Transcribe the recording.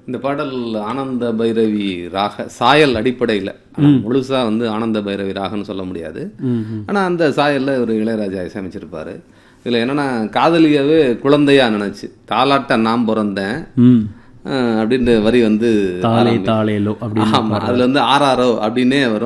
இந்த பாடல் ஆனந்த பைரவி ராக சாயல் அடிப்படையில் முழுசா வந்து ஆனந்த பைரவி ராகன்னு சொல்ல முடியாது. ஆனால் அந்த சாயலில் ஒரு இளையராஜா இசையமைச்சிருப்பாரு. இதில் என்னன்னா காதலியாவே குழந்தையா நினைச்சு தாலாட்ட நான் பிறந்தேன் அப்படின்ற வரி வந்து தாலே தாலேலோ அப்படி ஆமாம், அதில் வந்து ஆராரோ அப்படின்னே வரும்.